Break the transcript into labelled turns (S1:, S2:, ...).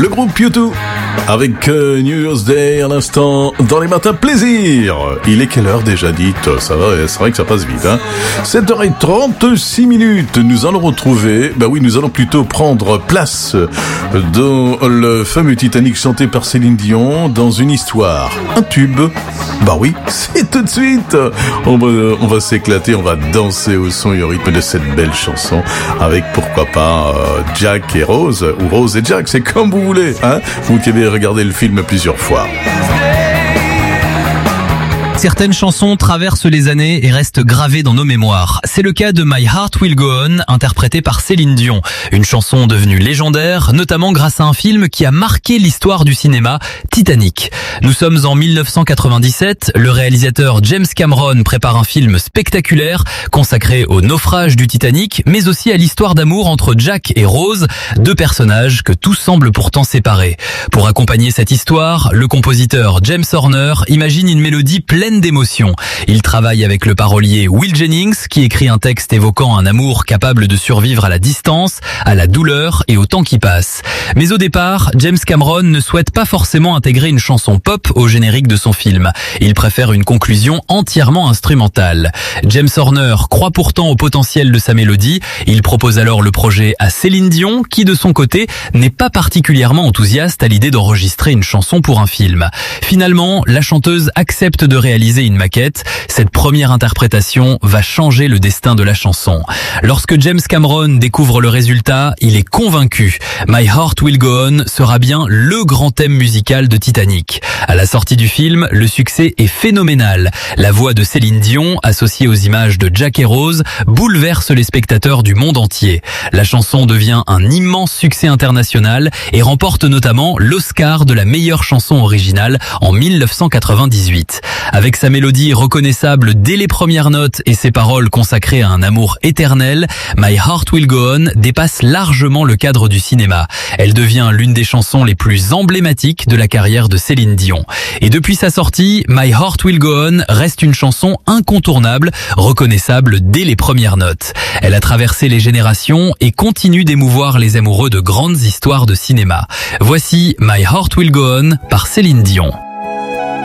S1: Le groupe U2 avec New Year's Day à l'instant dans les matins plaisir. Il est quelle heure déjà dites? Ça va, c'est vrai que ça passe vite, hein. 7h36 minutes. Nous allons retrouver, nous allons plutôt prendre place dans le fameux Titanic chanté par Céline Dion dans une histoire, un tube. Bah oui, c'est tout de suite. On va s'éclater, on va danser au son et au rythme de cette belle chanson avec pourquoi pas Jack et Rose ou Rose et Jack, c'est comme vous voulez, hein. Vous qui avez regardé le film plusieurs fois.
S2: Certaines chansons traversent les années et restent gravées dans nos mémoires. C'est le cas de My Heart Will Go On, interprétée par Céline Dion. Une chanson devenue légendaire, notamment grâce à un film qui a marqué l'histoire du cinéma, Titanic. Nous sommes en 1997, le réalisateur James Cameron prépare un film spectaculaire consacré au naufrage du Titanic, mais aussi à l'histoire d'amour entre Jack et Rose, deux personnages que tout semble pourtant séparer. Pour accompagner cette histoire, le compositeur James Horner imagine une mélodie pleine d'émotions. Il travaille avec le parolier Will Jennings qui écrit un texte évoquant un amour capable de survivre à la distance, à la douleur et au temps qui passe. Mais au départ, James Cameron ne souhaite pas forcément intégrer une chanson pop au générique de son film. Il préfère une conclusion entièrement instrumentale. James Horner croit pourtant au potentiel de sa mélodie. Il propose alors le projet à Céline Dion qui de son côté n'est pas particulièrement enthousiaste à l'idée d'enregistrer une chanson pour un film. Finalement, la chanteuse accepte de réaliser une maquette. Cette première interprétation va changer le destin de la chanson. Lorsque James Cameron découvre le résultat, il est convaincu. My Heart Will Go On sera bien le grand thème musical de Titanic. À la sortie du film, le succès est phénoménal. La voix de Céline Dion, associée aux images de Jack et Rose, bouleverse les spectateurs du monde entier. La chanson devient un immense succès international et remporte notamment l'Oscar de la meilleure chanson originale en 1998. Avec sa mélodie reconnaissable dès les premières notes et ses paroles consacrées à un amour éternel, My Heart Will Go On dépasse largement le cadre du cinéma. Elle devient l'une des chansons les plus emblématiques de la carrière de Céline Dion. Et depuis sa sortie, My Heart Will Go On reste une chanson incontournable, reconnaissable dès les premières notes. Elle a traversé les générations et continue d'émouvoir les amoureux de grandes histoires de cinéma. Voici My Heart Will Go On par Céline Dion.